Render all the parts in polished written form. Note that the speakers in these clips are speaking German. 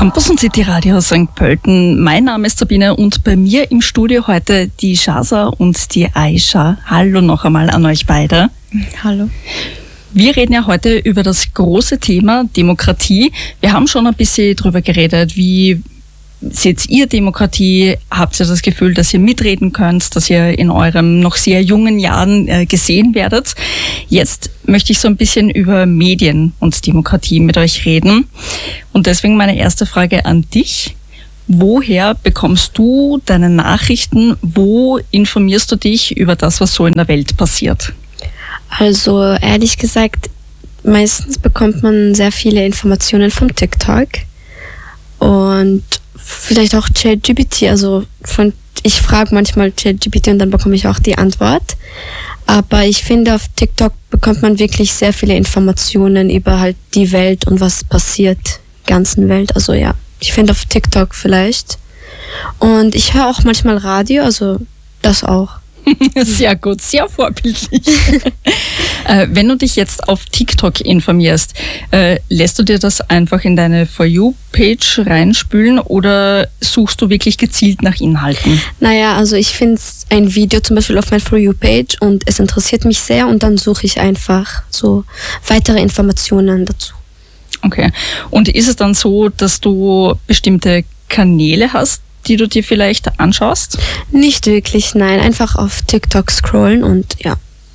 Campus und City Radio St. Pölten. Mein Name ist Sabine und bei mir im Studio heute die Shaza und die Aisha. Hallo noch einmal an euch beide. Hallo. Wir reden ja heute über das große Thema Demokratie. Wir haben schon ein bisschen drüber geredet, wie seht ihr Demokratie? Habt ihr das Gefühl, dass ihr mitreden könnt, dass ihr in eurem noch sehr jungen Jahren gesehen werdet? Jetzt möchte ich so ein bisschen über Medien und Demokratie mit euch reden. Und deswegen meine erste Frage an dich. Woher bekommst du deine Nachrichten? Wo informierst du dich über das, was so in der Welt passiert? Also ehrlich gesagt, meistens bekommt man sehr viele Informationen vom TikTok und vielleicht auch ChatGPT. Also ich frage manchmal ChatGPT und dann bekomme ich auch die Antwort. Aber ich finde, auf TikTok bekommt man wirklich sehr viele Informationen über halt die Welt und was passiert, ganzen Welt. Also ja, ich finde auf TikTok vielleicht. Und ich höre auch manchmal Radio, also das auch. Sehr gut, sehr vorbildlich. Wenn du dich jetzt auf TikTok informierst, lässt du dir das einfach in deine For You-Page reinspülen oder suchst du wirklich gezielt nach Inhalten? Naja, also ich finde ein Video zum Beispiel auf meiner For You-Page und es interessiert mich sehr und dann suche ich einfach so weitere Informationen dazu. Okay. Und ist es dann so, dass du bestimmte Kanäle hast, die du dir vielleicht anschaust? Nicht wirklich, nein. Einfach auf TikTok scrollen und ja.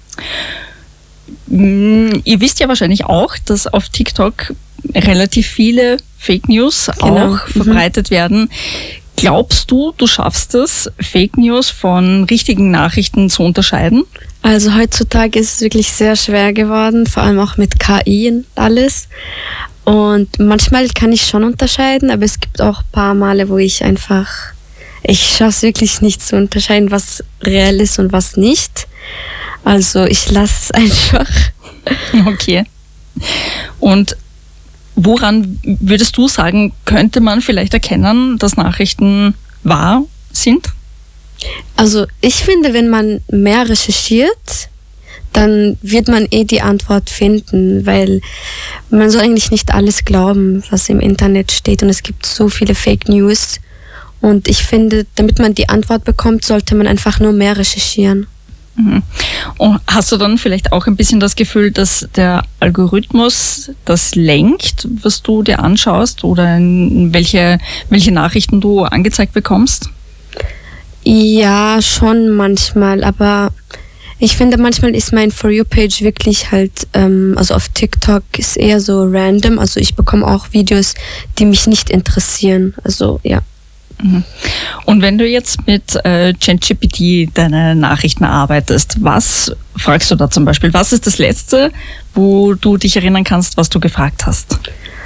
Ihr wisst ja wahrscheinlich auch, dass auf TikTok relativ viele Fake News auch verbreitet werden. Glaubst du, du schaffst es, Fake News von richtigen Nachrichten zu unterscheiden? Also heutzutage ist es wirklich sehr schwer geworden, vor allem auch mit KI und alles. Und manchmal kann ich schon unterscheiden, aber es gibt auch ein paar Male, wo ich schaffe es wirklich nicht zu unterscheiden, was real ist und was nicht. Also ich lasse es einfach. Okay. Und woran würdest du sagen, könnte man vielleicht erkennen, dass Nachrichten wahr sind? Also ich finde, wenn man mehr recherchiert, dann wird man die Antwort finden, weil man soll eigentlich nicht alles glauben, was im Internet steht und es gibt so viele Fake News und ich finde, damit man die Antwort bekommt, sollte man einfach nur mehr recherchieren. Mhm. Und hast du dann vielleicht auch ein bisschen das Gefühl, dass der Algorithmus das lenkt, was du dir anschaust oder welche Nachrichten du angezeigt bekommst? Ja, schon manchmal, aber ich finde, manchmal ist mein For You-Page wirklich halt, also auf TikTok ist eher so random. Also ich bekomme auch Videos, die mich nicht interessieren. Also ja. Und wenn du jetzt mit ChatGPT deine Nachrichten erarbeitest, was fragst du da zum Beispiel? Was ist das Letzte, wo du dich erinnern kannst, was du gefragt hast?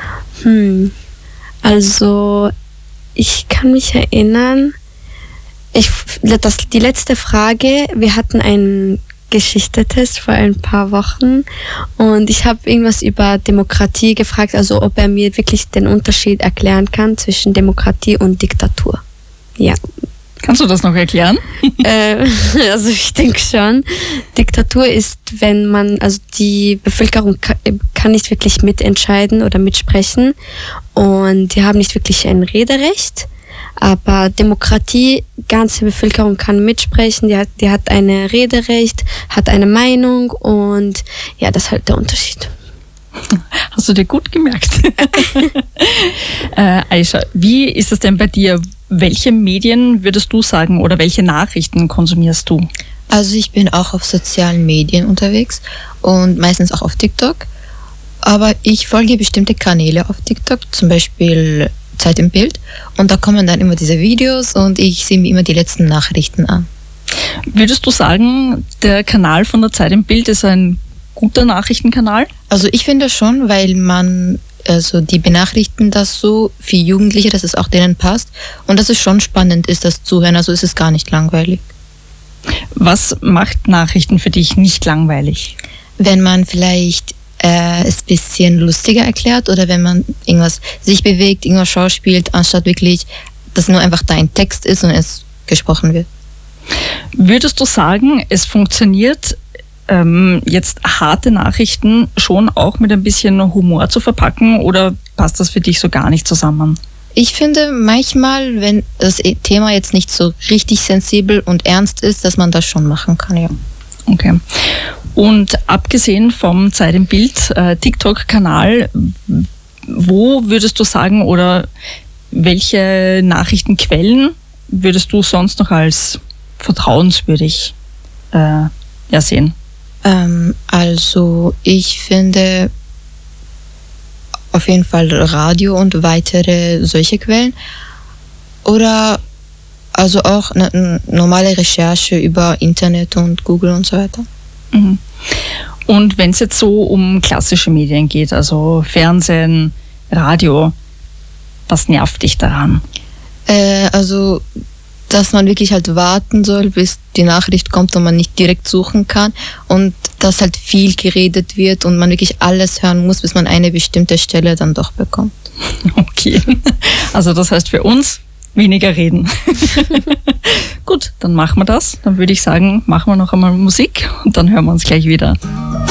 Also ich kann mich erinnern, die letzte Frage, wir hatten einen Geschichtetest vor ein paar Wochen und ich habe irgendwas über Demokratie gefragt, also ob er mir wirklich den Unterschied erklären kann zwischen Demokratie und Diktatur. Ja. Kannst du das noch erklären? Also ich denke schon. Diktatur ist, also die Bevölkerung kann nicht wirklich mitentscheiden oder mitsprechen und die haben nicht wirklich ein Rederecht. Aber Demokratie, ganze Bevölkerung kann mitsprechen, die hat ein Rederecht, hat eine Meinung und ja, das ist halt der Unterschied. Hast du dir gut gemerkt. Aisha, wie ist es denn bei dir? Welche Medien würdest du sagen oder welche Nachrichten konsumierst du? Also ich bin auch auf sozialen Medien unterwegs und meistens auch auf TikTok. Aber ich folge bestimmte Kanäle auf TikTok, zum Beispiel Zeit im Bild und da kommen dann immer diese Videos und ich sehe mir immer die letzten Nachrichten an. Würdest du sagen, der Kanal von der Zeit im Bild ist ein guter Nachrichtenkanal? Also ich finde schon, weil die benachrichtigen das so für Jugendliche, dass es auch denen passt und dass es schon spannend ist, das Zuhören, also es ist gar nicht langweilig. Was macht Nachrichten für dich nicht langweilig? Wenn man vielleicht es ein bisschen lustiger erklärt oder wenn man irgendwas sich bewegt, irgendwas schauspielt, anstatt wirklich, dass nur einfach da ein Text ist und es gesprochen wird. Würdest du sagen, es funktioniert jetzt harte Nachrichten schon auch mit ein bisschen Humor zu verpacken oder passt das für dich so gar nicht zusammen? Ich finde manchmal, wenn das Thema jetzt nicht so richtig sensibel und ernst ist, dass man das schon machen kann, ja. Okay. Und abgesehen vom Zeit im Bild TikTok-Kanal, wo würdest du sagen oder welche Nachrichtenquellen würdest du sonst noch als vertrauenswürdig sehen? Also ich finde auf jeden Fall Radio und weitere solche Quellen. Oder also auch eine normale Recherche über Internet und Google und so weiter. Mhm. Und wenn es jetzt so um klassische Medien geht, also Fernsehen, Radio, was nervt dich daran? Also, dass man wirklich halt warten soll, bis die Nachricht kommt und man nicht direkt suchen kann und dass halt viel geredet wird und man wirklich alles hören muss, bis man eine bestimmte Stelle dann doch bekommt. Okay, also das heißt für uns weniger reden. Gut, dann machen wir das. Dann würde ich sagen, machen wir noch einmal Musik und dann hören wir uns gleich wieder.